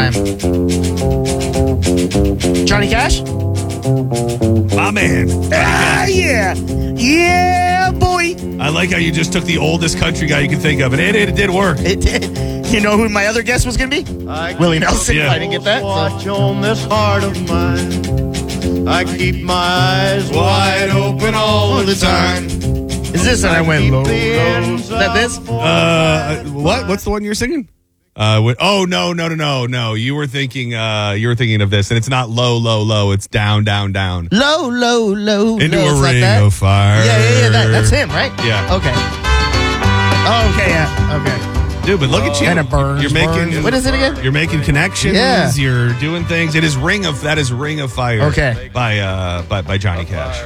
time. Johnny Cash? My man. Yeah. Yeah, boy. I like how you just took the oldest country guy you can think of, and it did work. It did. You know who my other guest was going to be? Willie Nelson. Yeah. I didn't get that. Watch on this heart of mine. I keep my eyes wide open all the time. Is this? And I went low, low. Is that this? What? What's the one you're singing? No. You were thinking of this, and it's not low, low, low. It's down, down, down. Low, low, low. Into low. a It's like ring that? of fire. Yeah. That's him, right? Yeah. Okay. Oh, okay, yeah. Okay. Dude, but look at you. And it burns. You're making. What is it again? You're making connections. Yeah. You're doing things. That is Ring of Fire. Okay. By Johnny Cash.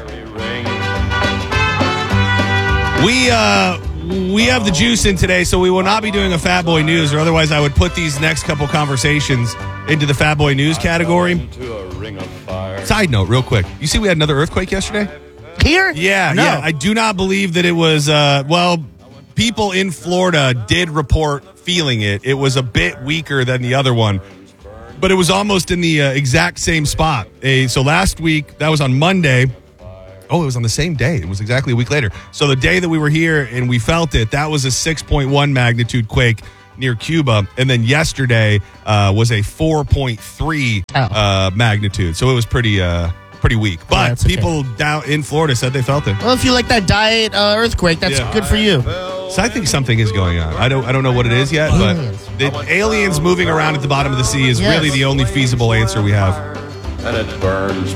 We have the juice in today, so we will not be doing a Fat Boy News, or otherwise I would put these next couple conversations into the Fat Boy News category. Side note, real quick. You see we had another earthquake yesterday? Here? Yeah, No. yeah. I do not believe that it was, people in Florida did report feeling it. It was a bit weaker than the other one, but it was almost in the exact same spot. So last week, that was on Monday. Oh, it was on the same day. It was exactly a week later. So the day that we were here and we felt it, that was a 6.1 magnitude quake near Cuba. And then yesterday was a 4.3 magnitude. So it was pretty weak. But people down in Florida said they felt it. Well, if you like that diet earthquake, that's good for you. So I think something is going on. I don't know what it is yet, but the aliens moving around at the bottom of the sea is really the only feasible answer we have. And it burns.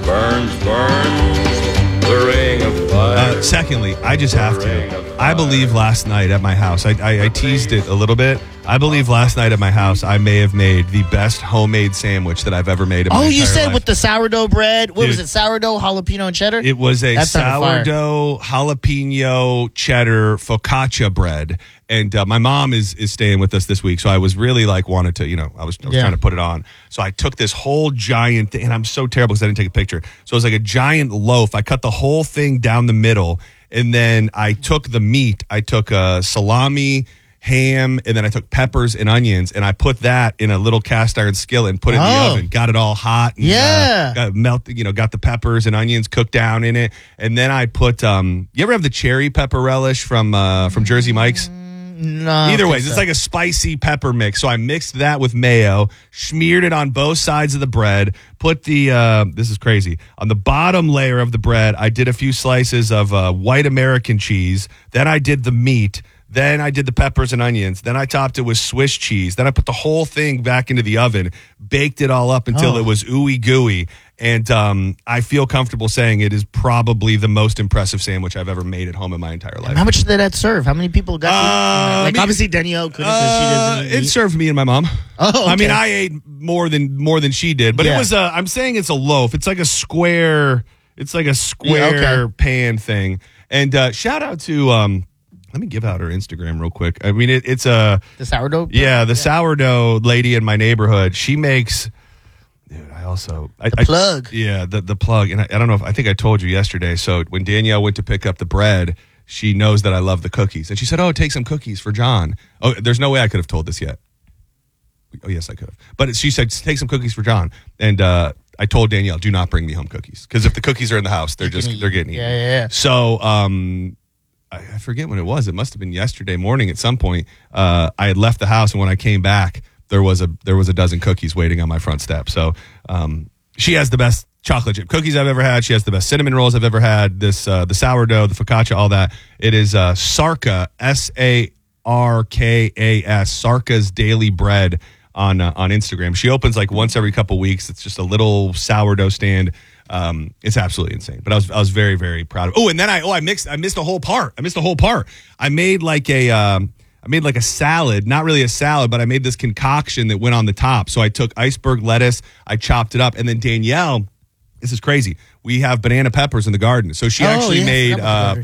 The ring of fire. Secondly, I just have to. I believe last night at my house, I teased it a little bit. I believe last night at my house, I may have made the best homemade sandwich that I've ever made in my entire life. Oh, you said with the sourdough bread. What was Dude. it? Sourdough, jalapeno, and cheddar? It was a That sounded fire. sourdough, jalapeno, cheddar, focaccia bread. And my mom is staying with us this week. So I was really wanted to, I was trying to put it on. So I took this whole giant thing, and I'm so terrible because I didn't take a picture. So it was like a giant loaf. I cut the whole thing down the middle. And then I took the meat. I took salami, ham, and then I took peppers and onions, and I put that in a little cast iron skillet and put it in the oven. Got it all hot. And, got the peppers and onions cooked down in it. And then I put, you ever have the cherry pepper relish from Jersey Mike's? No. Either way, it's like a spicy pepper mix. So I mixed that with mayo, smeared it on both sides of the bread, put the, this is crazy, on the bottom layer of the bread, I did a few slices of white American cheese. Then I did the meat. Then I did the peppers and onions. Then I topped it with Swiss cheese. Then I put the whole thing back into the oven, baked it all up until it was ooey gooey. And I feel comfortable saying it is probably the most impressive sandwich I've ever made at home in my entire life. How much did that serve? How many people got obviously Danielle couldn't because she doesn't it eat. served me and my mom. Oh, okay. I mean, I ate more than she did, but it was I'm saying it's a loaf. It's like a square. It's like a square pan thing. And shout out to let me give out her Instagram real quick. I mean, it's the sourdough. Yeah, the sourdough lady in my neighborhood. She makes. Dude, the plug. Yeah, the plug. And I don't know if I think I told you yesterday. So when Danielle went to pick up the bread, she knows that I love the cookies. And she said, "Oh, take some cookies for John." Oh, there's no way I could have told this yet. Oh, yes, I could have. But she said, "Take some cookies for John." And I told Danielle, "Do not bring me home cookies. Because if the cookies are in the house, they're getting eaten." Yeah. So I forget when it was. It must have been yesterday morning at some point. I had left the house, and when I came back, there was a dozen cookies waiting on my front step. So she has the best chocolate chip cookies I've ever had. She has the best cinnamon rolls I've ever had. The sourdough, the focaccia, all that. It is Sarka, Sarkas, Sarka's Daily Bread on Instagram. She opens once every couple weeks. It's just a little sourdough stand. It's absolutely insane. But I was very, very proud of it. Oh, and then I missed a whole part. I made like a salad, not really a salad, but I made this concoction that went on the top. So I took iceberg lettuce, I chopped it up, and then Danielle, this is crazy. We have banana peppers in the garden. So she actually made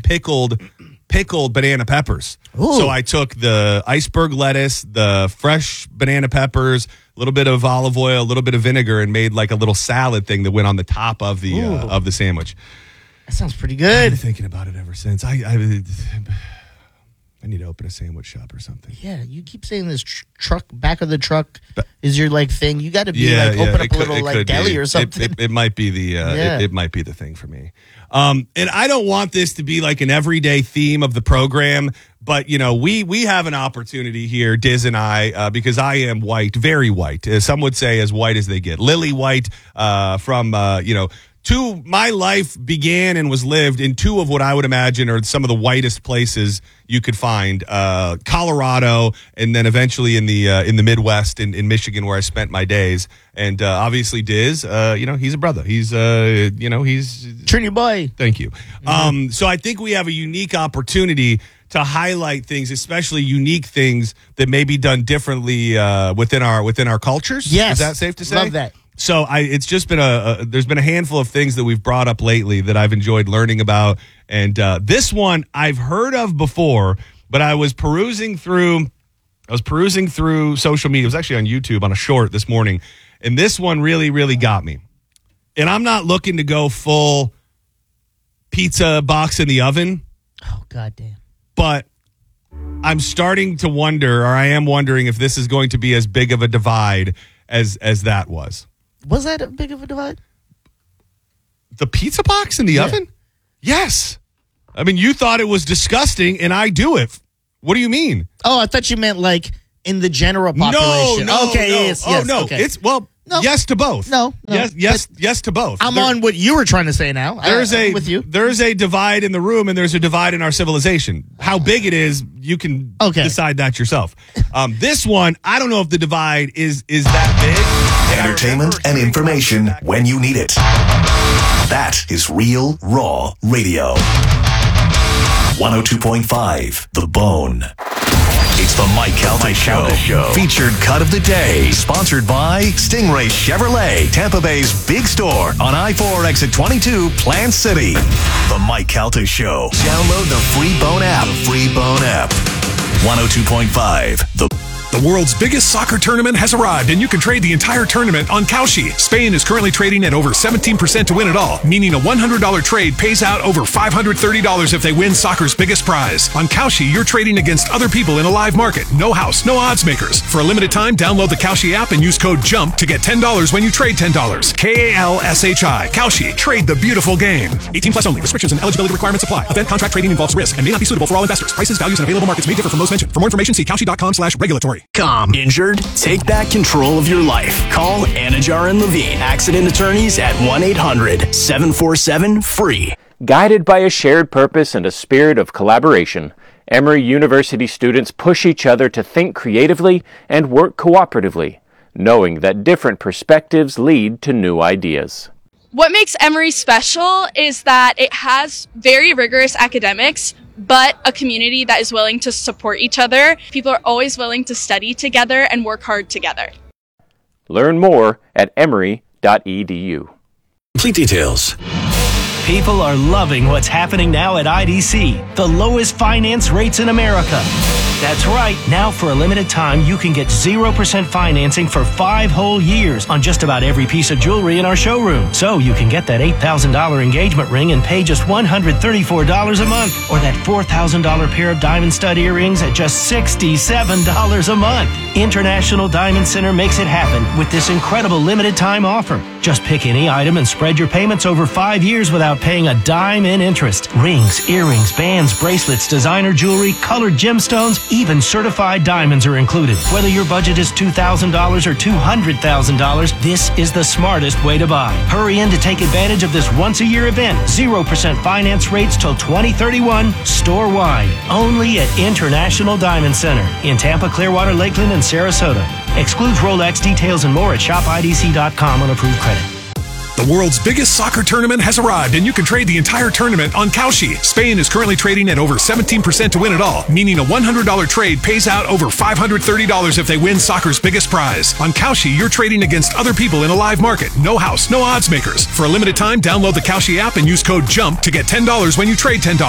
pickled banana peppers. Ooh. So I took the iceberg lettuce, the fresh banana peppers, a little bit of olive oil, a little bit of vinegar, and made like a little salad thing that went on the top of the sandwich. That sounds pretty I've good. been thinking about it ever since. I need to open a sandwich shop or something. Yeah, you keep saying this truck, back of the truck is your like thing. You got to be open up a little like deli or something. It might be the it might be the thing for me. And I don't want this to be like an everyday theme of the program, but we have an opportunity here, Diz and I, because I am white, very white. Some would say as white as they get. Lily White from my life began and was lived in two of what I would imagine are some of the whitest places you could find, Colorado, and then eventually in the Midwest in Michigan, where I spent my days. And obviously, Diz, he's a brother. He's Trinity boy. Thank you. So I think we have a unique opportunity to highlight things, especially unique things that may be done differently within our cultures. Yes, is that safe to say? Love that. So it's just been there's been a handful of things that we've brought up lately that I've enjoyed learning about. And this one I've heard of before, but I was perusing through social media. It was actually on YouTube on a short this morning. And this one really, really got me. And I'm not looking to go full pizza box in the oven. Oh, goddamn. But I'm starting to wonder, or I am wondering, if this is going to be as big of a divide as that was. Was that a big of a divide? The pizza box in the oven? Yes. I mean, you thought it was disgusting, and I do it. What do you mean? Oh, I thought you meant like in the general population. No. Okay, yes. No. Okay. Yes to both. No. Yes to both. I'm on what you were trying to say now. I'm with you. There's a divide in the room, and there's a divide in our civilization. How big it is, you can decide that yourself. This one, I don't know if the divide is that big. Entertainment and information when you need it. That is Real Raw Radio. 102.5 The Bone. It's the Mike Calta Show. Featured cut of the day. Sponsored by Stingray Chevrolet, Tampa Bay's big store on I-4 exit 22, Plant City. The Mike Calta Show. Download the free Bone app. 102.5 The world's biggest soccer tournament has arrived, and you can trade the entire tournament on Kalshi. Spain is currently trading at over 17% to win it all, meaning a $100 trade pays out over $530 if they win soccer's biggest prize. On Kalshi, you're trading against other people in a live market. No house, no odds makers. For a limited time, download the Kalshi app and use code JUMP to get $10 when you trade $10. Kalshi. Kalshi. Trade the beautiful game. 18 plus only. Restrictions and eligibility requirements apply. Event contract trading involves risk and may not be suitable for all investors. Prices, values, and available markets may differ from those mentioned. For more information, see Kalshi.com/regulatory. Injured? Take back control of your life. Call Anajar and Levine, accident attorneys at 1-800-747-FREE. Guided by a shared purpose and a spirit of collaboration, Emory University students push each other to think creatively and work cooperatively, knowing that different perspectives lead to new ideas. What makes Emory special is that it has very rigorous academics, but a community that is willing to support each other. People are always willing to study together and work hard together. Learn more at emory.edu. Complete details. People are loving what's happening now at IDC, the lowest finance rates in America. That's right. Now, for a limited time, you can get 0% financing for 5 whole years on just about every piece of jewelry in our showroom. So you can get that $8,000 engagement ring and pay just $134 a month, or that $4,000 pair of diamond stud earrings at just $67 a month. International Diamond Center makes it happen with this incredible limited time offer. Just pick any item and spread your payments over 5 years without paying a dime in interest. Rings, earrings, bands, bracelets, designer jewelry, colored gemstones, even certified diamonds are included. Whether your budget is $2,000 or $200,000, this is the smartest way to buy. Hurry in to take advantage of this once-a-year event. 0% finance rates till 2031, store-wide. Only at International Diamond Center in Tampa, Clearwater, Lakeland, and Sarasota. Excludes Rolex. Details and more at shopidc.com on approved credit. The world's biggest soccer tournament has arrived, and you can trade the entire tournament on Kalshi. Spain is currently trading at over 17% to win it all, meaning a $100 trade pays out over $530 if they win soccer's biggest prize. On Kalshi, you're trading against other people in a live market. No house, no odds makers. For a limited time, download the Kalshi app and use code JUMP to get $10 when you trade $10.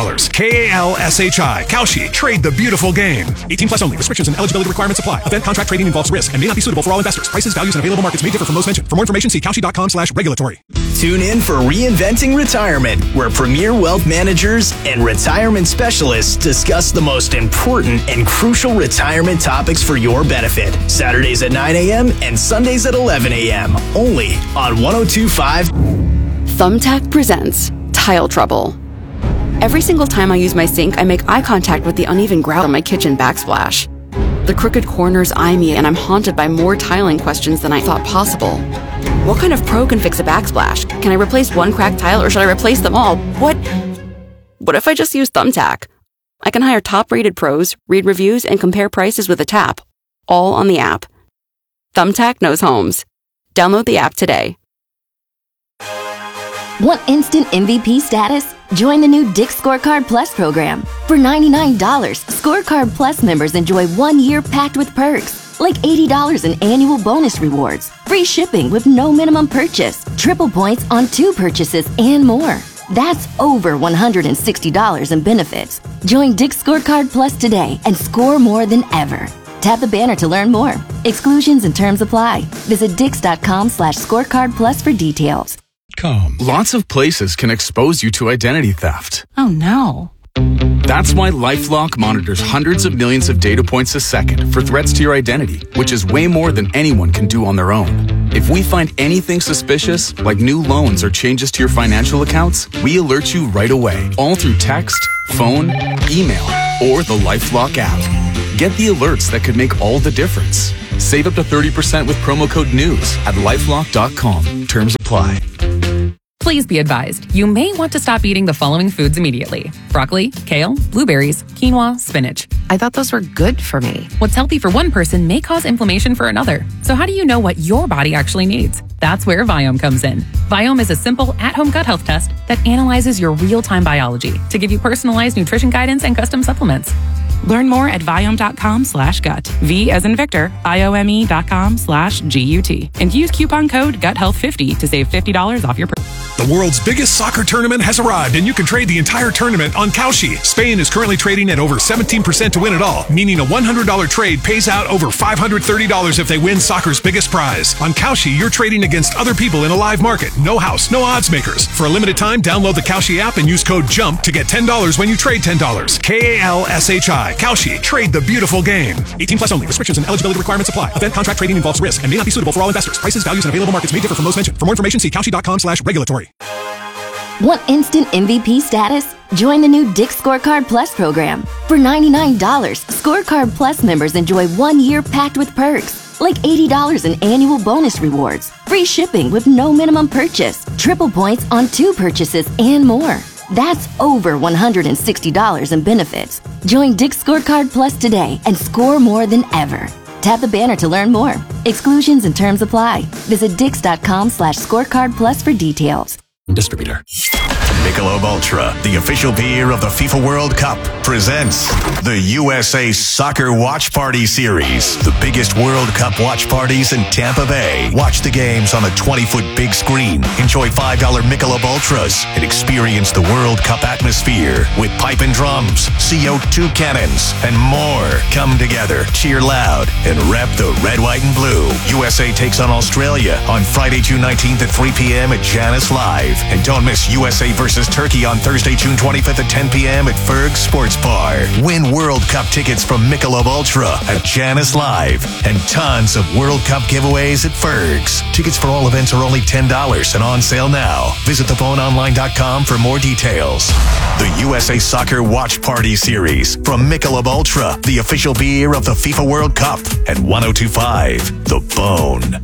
Kalshi. Kalshi. Trade the beautiful game. 18 plus only. Restrictions and eligibility requirements apply. Event contract trading involves risk and may not be suitable for all investors. Prices, values, and available markets may differ from those mentioned. For more information, see Kalshi.com/regulatory. Tune in for Reinventing Retirement, where premier wealth managers and retirement specialists discuss the most important and crucial retirement topics for your benefit. Saturdays at 9 a.m. and Sundays at 11 a.m. Only on 102.5. Thumbtack presents Tile Trouble. Every single time I use my sink, I make eye contact with the uneven grout on my kitchen backsplash. The crooked corners eye me, and I'm haunted by more tiling questions than I thought possible. What kind of pro can fix a backsplash? Can I replace one cracked tile, or should I replace them all? What if I just use Thumbtack? I can hire top-rated pros, read reviews, and compare prices with a tap, all on the app. Thumbtack knows homes. Download the app today. Want instant MVP status? Join the new Dick's Scorecard Plus program. For $99, Scorecard Plus members enjoy 1 year packed with perks, like $80 in annual bonus rewards, free shipping with no minimum purchase, triple points on 2 purchases, and more. That's over $160 in benefits. Join Dick's Scorecard Plus today and score more than ever. Tap the banner to learn more. Exclusions and terms apply. Visit dix.com/scorecard plus for details. Lots of places can expose you to identity theft. Oh no. That's why LifeLock monitors hundreds of millions of data points a second for threats to your identity, which is way more than anyone can do on their own. If we find anything suspicious, like new loans or changes to your financial accounts, we alert you right away, all through text, phone, email, or the LifeLock app. Get the alerts that could make all the difference. Save up to 30% with promo code NEWS at LifeLock.com. Terms apply. Please be advised, you may want to stop eating the following foods immediately. Broccoli, kale, blueberries, quinoa, spinach. I thought those were good for me. What's healthy for one person may cause inflammation for another. So how do you know what your body actually needs? That's where Viome comes in. Viome is a simple, at-home gut health test that analyzes your real-time biology to give you personalized nutrition guidance and custom supplements. Learn more at Viome.com/gut. V as in Victor, IOME.com/GUT. And use coupon code GUTHEALTH50 to save $50 off your purchase. The world's biggest soccer tournament has arrived, and you can trade the entire tournament on Kalshi. Spain is currently trading at over 17% to win it all, meaning a $100 trade pays out over $530 if they win soccer's biggest prize. On Kalshi, you're trading against other people in a live market. No house, no odds makers. For a limited time, download the Kalshi app and use code JUMP to get $10 when you trade $10. KALSHI. Kalshi. Trade the beautiful game. 18 plus only. Restrictions and eligibility requirements apply. Event contract trading involves risk and may not be suitable for all investors. Prices, values, and available markets may differ from those mentioned. For more information, see Kalshi.com/regulatory. Want instant MVP status? Join the new Dick's Scorecard Plus program. For $99, Scorecard Plus members enjoy 1 year packed with perks, like $80 in annual bonus rewards, free shipping with no minimum purchase, triple points on 2 purchases, and more. That's over $160 in benefits. Join Dick's Scorecard Plus today and score more than ever. Tap the banner to learn more. Exclusions and terms apply. Visit dix.com/scorecard plus for details. Distributor. Michelob Ultra, the official beer of the FIFA World Cup, presents the USA Soccer Watch Party Series. The biggest World Cup watch parties in Tampa Bay. Watch the games on a 20-foot big screen. Enjoy $5 Michelob Ultras and experience the World Cup atmosphere with pipe and drums, CO2 cannons, and more. Come together, cheer loud, and rep the red, white, and blue. USA takes on Australia on Friday, June 19th at 3 p.m. at Janus Live. And don't miss USA versus Turkey on Thursday, June 25th at 10 p.m. at Ferg's Sports Bar. Win World Cup tickets from Michelob Ultra at Janus Live. And tons of World Cup giveaways at Ferg's. Tickets for all events are only $10 and on sale now. Visit thephoneonline.com for more details. The USA Soccer Watch Party Series from Michelob Ultra, the official beer of the FIFA World Cup at 102.5 The Bone.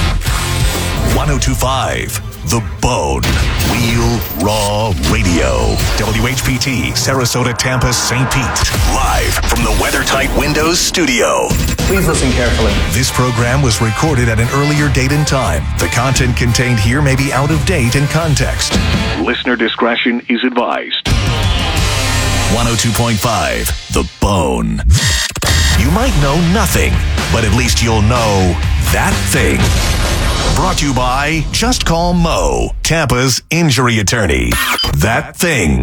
102.5 The Bone. Real Raw Radio. WHPT, Sarasota, Tampa, St. Pete. Live from the WeatherTight Windows studio. Please listen carefully. This program was recorded at an earlier date and time. The content contained here may be out of date in context. Listener discretion is advised. 102.5 The Bone. You might know nothing, but at least you'll know that thing. Brought to you by Just Call Mo, Tampa's injury attorney. That thing.